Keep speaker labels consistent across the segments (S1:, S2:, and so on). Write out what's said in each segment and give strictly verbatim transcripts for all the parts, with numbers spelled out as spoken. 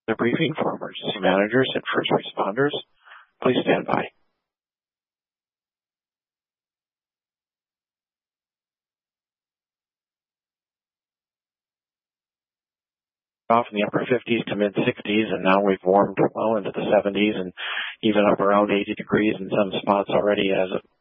S1: The briefing for emergency managers and first responders. Please stand by. Off in the upper fifties to mid sixties, and now we've warmed well into the seventies and even up around eighty degrees in some spots already as a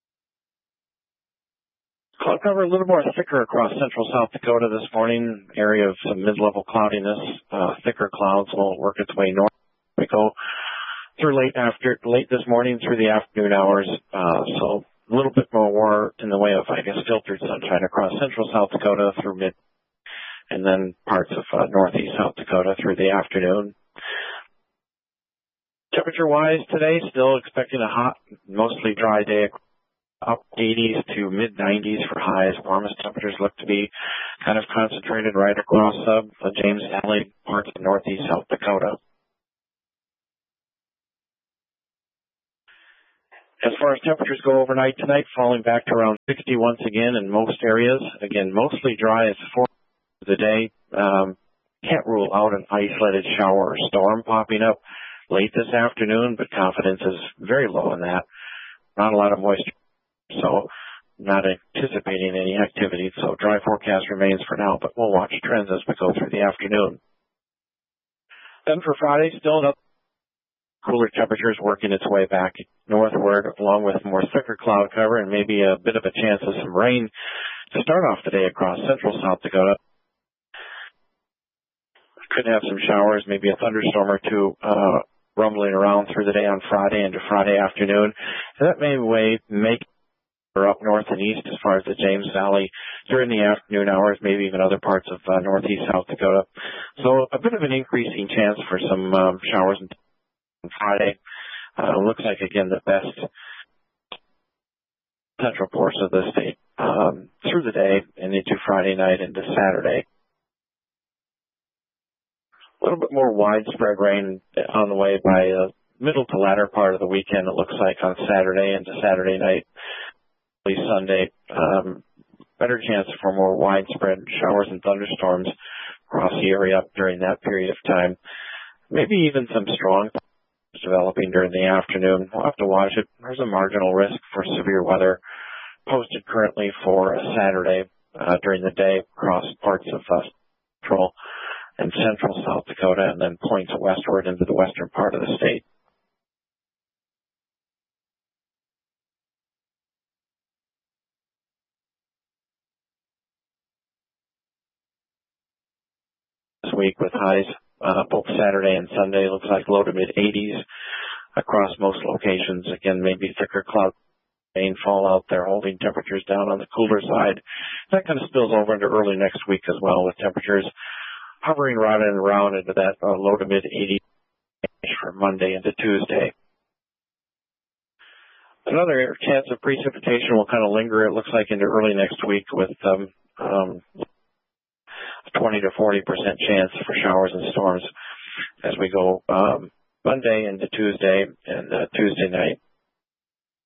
S1: cloud cover a little more thicker across central South Dakota this morning. Area of some mid-level cloudiness, uh, thicker clouds will work its way north. We go through late after late this morning through the afternoon hours, uh, so a little bit more in the way of, I guess, filtered sunshine across central South Dakota through mid, and then parts of uh, northeast South Dakota through the afternoon. Temperature-wise today, still expecting a hot, mostly dry day. Up eighties to mid nineties for highs. Warmest temperatures look to be kind of concentrated right across uh, the James Valley, parts of northeast South Dakota. As far as temperatures go overnight tonight, falling back to around sixty once again in most areas. Again, mostly dry as for the day. Um, can't rule out an isolated shower or storm popping up late this afternoon, but confidence is very low in that. Not a lot of moisture. So not anticipating any activity. So dry forecast remains for now, but we'll watch trends as we go through the afternoon. Then for Friday, still another cooler temperatures working its way back northward, along with more thicker cloud cover and maybe a bit of a chance of some rain to start off the day across central South Dakota. Could have some showers, maybe a thunderstorm or two uh, rumbling around through the day on Friday into Friday afternoon. And that may way make up north and east as far as the James Valley during the afternoon hours, maybe even other parts of uh, northeast South Dakota. So a bit of an increasing chance for some um, showers on Friday. Uh, looks like, again, the best central portion of the state um, through the day and into Friday night into Saturday. A little bit more widespread rain on the way by the middle to latter part of the weekend, it looks like, on Saturday into Saturday night. Sunday, um, better chance for more widespread showers and thunderstorms across the area during that period of time. Maybe even some strong developing during the afternoon. We'll have to watch it. There's a marginal risk for severe weather posted currently for a Saturday uh, during the day across parts of uh, central and central South Dakota, and then points westward into the western part of the state. Week with highs uh, both Saturday and Sunday. Looks like low to mid eighties across most locations. Again, maybe thicker cloud rainfall out there, holding temperatures down on the cooler side. That kind of spills over into early next week as well, with temperatures hovering right and around into that uh, low to mid eighties for Monday into Tuesday. Another chance of precipitation will kind of linger, it looks like, into early next week with um, um, twenty to forty percent chance for showers and storms as we go um, Monday into Tuesday and uh, Tuesday night